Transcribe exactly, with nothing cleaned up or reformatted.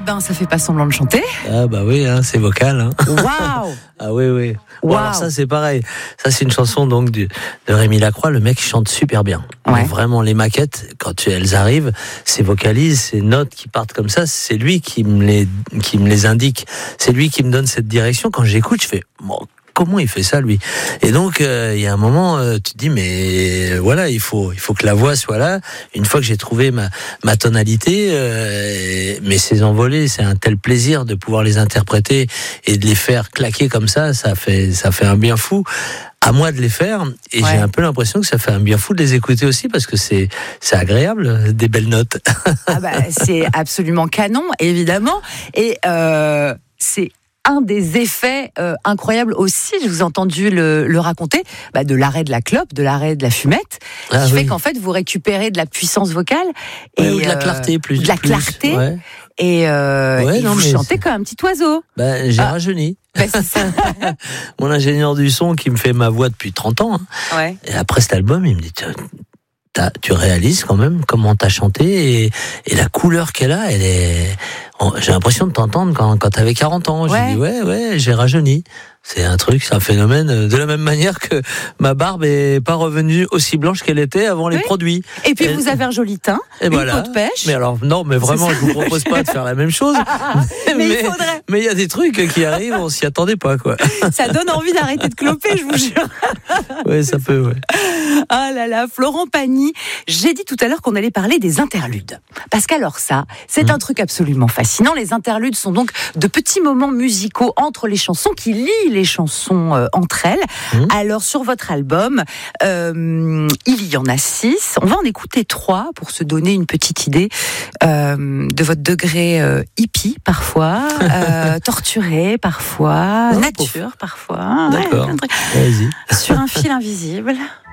ben, ça fait pas semblant de chanter. Ah bah oui, hein, c'est vocal. Hein. Waouh. Ah oui, oui. Bon, Wow. alors ça, c'est pareil. Ça, c'est une chanson donc du, de Rémi Lacroix. Le mec chante super bien. Ouais. Mais vraiment, les maquettes, quand elles arrivent, ces vocalises, ces notes qui partent comme ça, c'est lui qui me les, qui me les indique. C'est lui qui me donne cette direction. Quand j'écoute, je fais... Bon, comment il fait ça, lui? Et donc, euh, il y a un moment, euh, tu te dis, mais euh, voilà, il faut, il faut que la voix soit là. Une fois que j'ai trouvé ma, ma tonalité, euh, mais ces envolées, c'est un tel plaisir de pouvoir les interpréter et de les faire claquer comme ça. Ça fait, ça fait un bien fou. À moi de les faire, et Ouais. j'ai un peu l'impression que ça fait un bien fou de les écouter aussi, parce que c'est, c'est agréable, des belles notes. Ah bah, c'est absolument canon, évidemment. Et euh, c'est un des effets euh, incroyables aussi, je vous ai entendu le, le raconter, bah, de l'arrêt de la clope, de l'arrêt de la fumette, Ah qui oui. fait qu'en fait vous récupérez de la puissance vocale et Ouais, ou de la euh, clarté, plus. de la plus, clarté, ouais. et, euh, Ouais, et non, vous mais chantez c'est- comme un petit oiseau. Ben, j'ai Ah. rajeuni. Bah, c'est ça. Mon ingénieur du son qui me fait ma voix depuis trente ans. Hein. Ouais. Et après cet album, il me dit, Tiens, t'as- tu réalises quand même comment t'as chanté et, et la couleur qu'elle a, elle est. J'ai l'impression de t'entendre quand, quand t'avais quarante ans. Ouais. J'ai dit, ouais, ouais, j'ai rajeuni. C'est un truc, c'est un phénomène. De la même manière que ma barbe est pas revenue aussi blanche qu'elle était avant les Oui. produits. Et puis Et- vous avez un joli teint, Et une voilà. peau de pêche. Mais alors, non, mais vraiment, C'est je vous propose pas de faire la même chose. Mais il faudrait. Mais il y a des trucs qui arrivent, on s'y attendait pas, quoi. Ça donne envie d'arrêter de cloper, je vous jure. Ouais, ça peut, ouais. Ah là là, Florent Pagny. J'ai dit tout à l'heure qu'on allait parler des interludes. Parce qu'alors ça, c'est Mmh. un truc absolument fascinant. Les interludes sont donc de petits moments musicaux entre les chansons qui lient les chansons euh, entre elles. Mmh. Alors sur votre album, euh, il y en a six. On va en écouter trois pour se donner une petite idée euh, de votre degré euh, hippie parfois, euh, torturé parfois, Non, nature parfois. D'accord. Ouais, un truc. Vas-y. Sur un fil invisible.